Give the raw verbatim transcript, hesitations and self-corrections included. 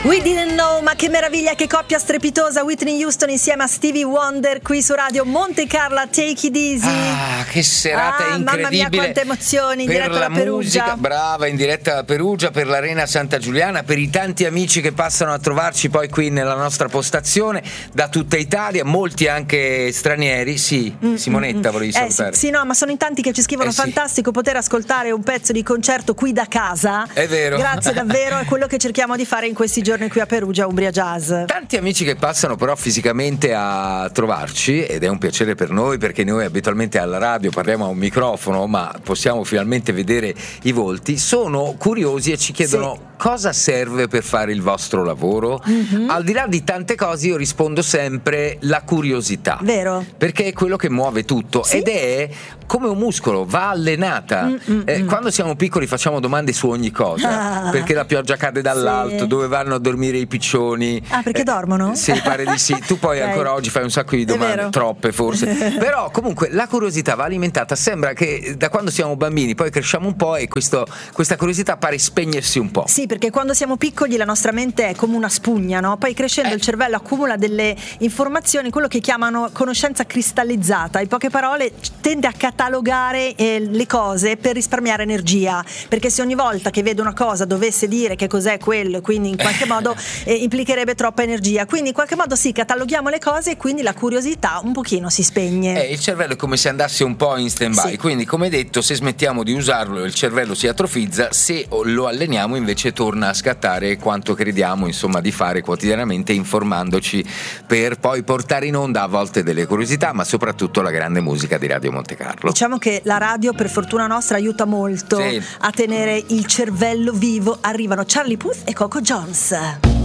We didn't know, ma che meraviglia, che coppia strepitosa, Whitney Houston insieme a Stevie Wonder qui su Radio Monte Carlo, Take It Easy. Ah, che serata ah, incredibile. Mamma mia, quante emozioni, in per diretta la da Perugia. Musica, brava, in diretta da Perugia, per l'Arena Santa Giuliana, per i tanti amici che passano a trovarci poi qui nella nostra postazione da tutta Italia, molti anche stranieri. Sì, mm, Simonetta mm, volevi eh, salutare. Sì, sì, no, ma sono in tanti che ci scrivono eh, fantastico sì. poter ascoltare un pezzo di concerto qui da casa. È vero. Grazie davvero, è quello che cerchiamo di fare in questi giorni qui a Perugia, Umbria Jazz. Tanti amici che passano però fisicamente a trovarci, ed è un piacere per noi perché noi abitualmente alla radio parliamo a un microfono, ma possiamo finalmente vedere i volti, sono curiosi e ci chiedono sì. cosa serve per fare il vostro lavoro. Mm-hmm. Al di là di tante cose io rispondo sempre la curiosità. Vero. Perché è quello che muove tutto, sì? Ed è come un muscolo, va allenata. Eh, quando siamo piccoli facciamo domande su ogni cosa, ah. perché la pioggia cade dall'alto, sì. dove vanno a dormire i piccioni. Ah, perché eh, dormono? Sì, pare di sì. Tu poi okay. ancora oggi fai un sacco di domande, troppe forse. Però comunque la curiosità va alimentata. Sembra che da quando siamo bambini poi cresciamo un po' e questo, questa curiosità pare spegnersi un po'. Sì, perché quando siamo piccoli la nostra mente è come una spugna, no? Poi crescendo eh. il cervello accumula delle informazioni, quello che chiamano conoscenza cristallizzata. In poche parole tende a catalogare eh, le cose per risparmiare energia, perché se ogni volta che vede una cosa dovesse dire che cos'è quello, quindi in qualche modo eh, implicherebbe troppa energia, quindi in qualche modo sì, cataloghiamo le cose e quindi la curiosità un pochino si spegne. Eh, il cervello è come se andasse un po' in stand-by, sì. quindi come detto, se smettiamo di usarlo il cervello si atrofizza, se lo alleniamo invece torna a scattare quanto crediamo insomma di fare quotidianamente, informandoci per poi portare in onda a volte delle curiosità, ma soprattutto la grande musica di Radio Monte Carlo. Diciamo che la radio per fortuna nostra aiuta molto sì. a tenere il cervello vivo. Arrivano Charlie Puth e Coco Jones.